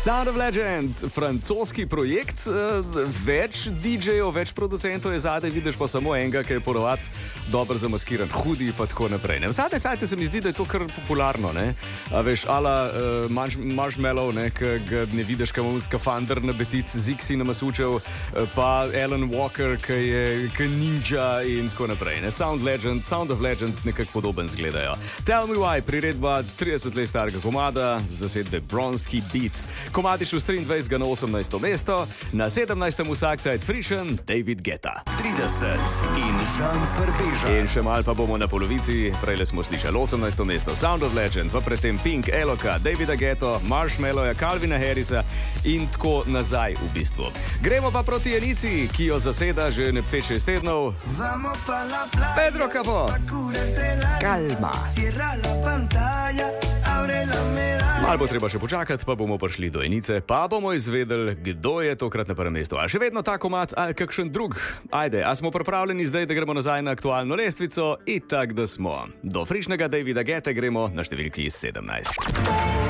Sound of Legend, francoski projekt, več DJ-jev, več producentov je zadaj, vidiš pa samo enega, ki je ponovadi dobro zamaskiran, hudi in tako naprej. Ne? V zadnje cajte se mi zdi, da je to kar popularno, ne? A veš, ala Marshmallow, ne, ki ga ne vidiš, ki ima skafander na betic, Zixi na masučev, pa Alan Walker, ki je ninja in tako naprej. Ne? Sound of Legend nekako podoben zgledajo. Tell Me Why, priredba 30 let starega komada, zasedbe Bronski Beats. Komad je šel z 23. na 18. mesto, na 17. vsak cajt frišen David Guetta. 30 in Žan Frbeža. In še mal pa bomo na polovici, prejle smo slišali 18. mesto Sound of Legend, pa predtem Pink, Eloka, Davida Guetta, Marshmallowa, Calvina Harrisa in tako nazaj v bistvu. Gremo pa proti Enici, ki jo zaseda že 5-6 tednov. Pedro Capó. Calma. Mal bo treba še počakati, pa bomo prišli do Enice, pa bomo izvedeli, kdo je tokrat na prvem mestu. A še vedno ta komad, ali kakšen drug? Ajde, a smo pripravljeni zdaj, da gremo nazaj na aktualno lestvico? Itak, da smo. Do frišnega Davida Guette gremo na številki 17.